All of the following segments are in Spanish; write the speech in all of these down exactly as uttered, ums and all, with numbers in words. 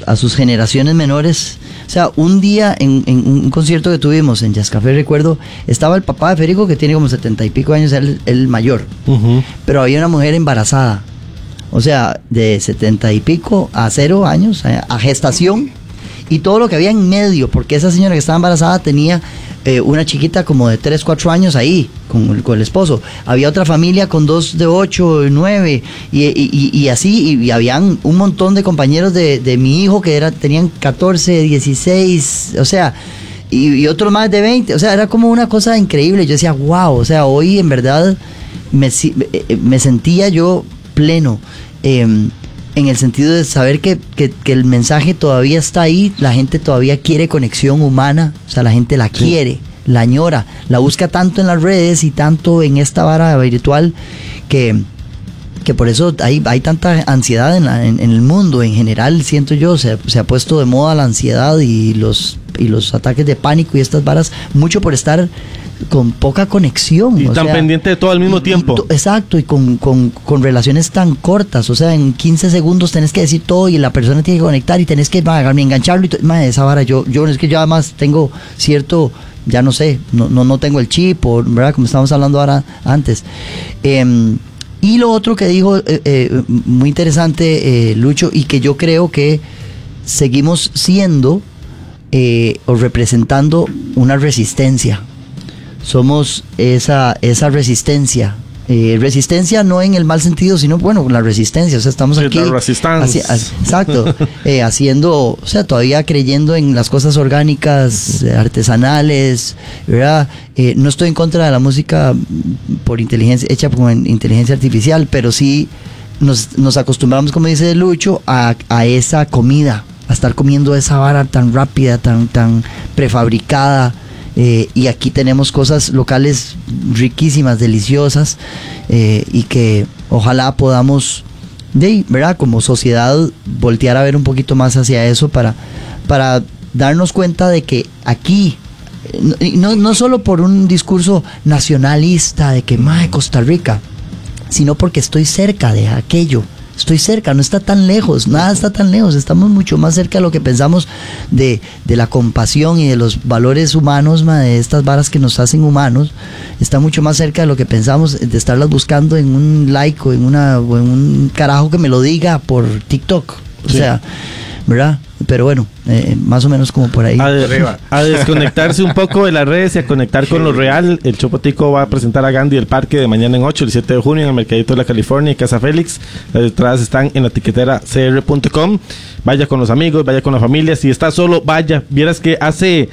a sus generaciones menores. O sea, un día en, en un concierto que tuvimos en Jazz Café, recuerdo, estaba el papá de Federico, que tiene como setenta y pico años, él el mayor. Uh-huh. Pero había una mujer embarazada. O sea, de setenta y pico a cero años, a, a gestación. Y todo lo que había en medio, porque esa señora que estaba embarazada tenía eh, una chiquita como de tres, cuatro años ahí, con, con el esposo. Había otra familia con dos de ocho, nueve, y, y, y así, y, y habían un montón de compañeros de, de mi hijo que era, tenían catorce, dieciséis, o sea, y, y otros más de veinte, o sea, era como una cosa increíble. Yo decía, wow, o sea, hoy en verdad me, me sentía yo pleno. Eh, en el sentido de saber que, que, que el mensaje todavía está ahí, la gente todavía quiere conexión humana, o sea, la gente la quiere, sí, la añora, la busca tanto en las redes y tanto en esta vara virtual que, que por eso hay, hay tanta ansiedad en, la, en, en el mundo en general, siento yo, se, se ha puesto de moda la ansiedad y los, y los ataques de pánico y estas varas, mucho por estar con poca conexión. Y o tan sea, pendiente de todo al mismo y, tiempo. Y, exacto, y con, con, con relaciones tan cortas, o sea, en quince segundos tenés que decir todo y la persona tiene que conectar y tenés que ma, engancharlo y to- ma, esa vara, yo, yo es que yo además tengo cierto, ya no sé, no, no, no tengo el chip, o, ¿verdad? Como estábamos hablando ahora antes. Eh, y lo otro que dijo, eh, eh, muy interesante, eh, Lucho, y que yo creo que seguimos siendo eh, o representando una resistencia. Somos esa, esa resistencia. Eh, resistencia no en el mal sentido, sino, bueno, la resistencia. O sea, estamos aquí. La resistencia. Haci- exacto. eh, haciendo, o sea, todavía creyendo en las cosas orgánicas, eh, artesanales, ¿verdad? Eh, no estoy en contra de la música por inteligencia, hecha por inteligencia artificial, pero sí nos, nos acostumbramos, como dice Lucho, a, a esa comida, a estar comiendo esa vara tan rápida, tan, tan prefabricada. Eh, y aquí tenemos cosas locales riquísimas, deliciosas, eh, y que ojalá podamos, de, ¿verdad? Como sociedad, voltear a ver un poquito más hacia eso para, para darnos cuenta de que aquí, no, no solo por un discurso nacionalista de que, mae, Costa Rica, sino porque estoy cerca de aquello. Estoy cerca, no está tan lejos, nada está tan lejos, estamos mucho más cerca de lo que pensamos de, de la compasión y de los valores humanos, ma, de estas varas que nos hacen humanos, está mucho más cerca de lo que pensamos de estarlas buscando en un like o en, una, o en un carajo que me lo diga por TikTok, o sí. sea, ¿verdad? Pero bueno, eh, más o menos como por ahí. A, de, a desconectarse un poco de las redes y a conectar con lo real. El Chopotico va a presentar a Gandhi el parque de mañana en ocho, el siete de junio, en el Mercadito de la California y Casa Félix. Las entradas están en la tiquetera c r punto com. Vaya con los amigos, vaya con la familia. Si está solo, vaya. Vieras que hace,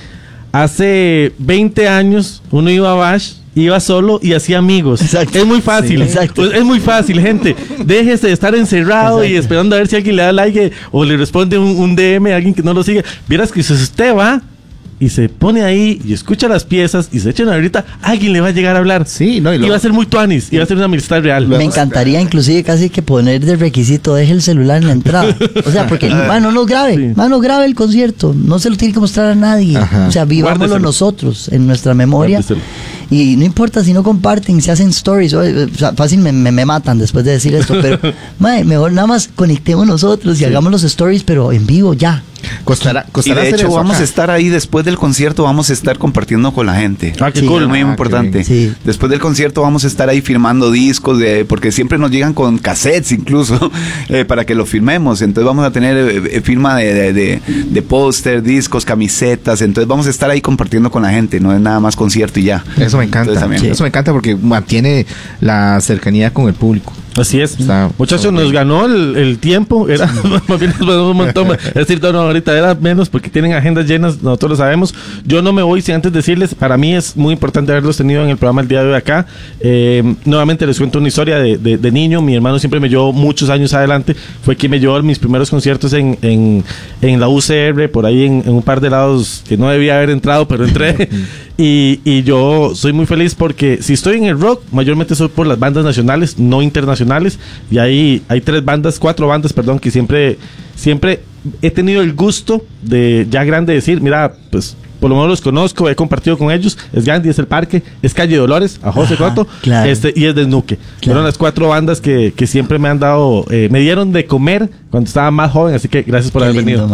hace veinte años uno iba a Bash, iba solo y hacía amigos. Exacto. Es muy fácil. Sí, pues es muy fácil, gente. Déjese de estar encerrado exacto. y esperando a ver si alguien le da like o le responde un, un D M a alguien que no lo sigue. Vieras que si usted va y se pone ahí y escucha las piezas y se echa una horita, alguien le va a llegar a hablar. Sí, no, y, y va a ser muy tuanis, y va a ser una amistad real. Me encantaría inclusive casi que poner de requisito, deje el celular en la entrada. O sea, porque, mano, no grabe, sí. mano, grabe el concierto. No se lo tiene que mostrar a nadie. Ajá. O sea, vivámoslo Guárdeselo. nosotros en nuestra memoria. Guárdeselo. Y no importa si no comparten, si hacen stories, o sea, fácil me, me, me matan después de decir esto, pero mae, mejor nada más conectemos nosotros y sí. hagamos los stories, pero en vivo ya. Costará, costará y de hecho vamos acá. a estar ahí después del concierto, vamos a estar compartiendo con la gente. Ah, qué sí, cool. Es muy ah, importante. Sí. Después del concierto vamos a estar ahí firmando discos, de, porque siempre nos llegan con cassettes incluso, eh, para que lo firmemos. Entonces vamos a tener eh, firma de, de, de, de póster, discos, camisetas. Entonces vamos a estar ahí compartiendo con la gente, no es nada más concierto y ya. Eso me encanta. Sí. Eso me encanta porque mantiene la cercanía con el público. Así es. Está Muchachos, okay. nos ganó el, el tiempo. Era más bien un montón. Es decir, no, no, ahorita era menos porque tienen agendas llenas, nosotros lo sabemos. Yo no me voy sin antes decirles, para mí es muy importante haberlos tenido en el programa el día de hoy acá. Eh, nuevamente les cuento una historia de, de, de niño. Mi hermano siempre me llevó muchos años adelante. Fue quien me llevó a mis primeros conciertos en, en, en la U C R, por ahí en, en un par de lados que no debía haber entrado, pero entré. y, y yo soy muy feliz porque si estoy en el rock, mayormente soy por las bandas nacionales, no internacionales. Y ahí hay tres bandas, cuatro bandas, perdón, que siempre, siempre he tenido el gusto de ya grande decir, mira, pues por lo menos los conozco, he compartido con ellos. Es Gandhi, es El Parque, es Calle Dolores, a José Ajá, Coto, claro. este, y es Desnuque. Claro. Fueron las cuatro bandas que, que siempre me han dado, eh, me dieron de comer cuando estaba más joven, así que gracias por Qué haber lindo, venido. Man.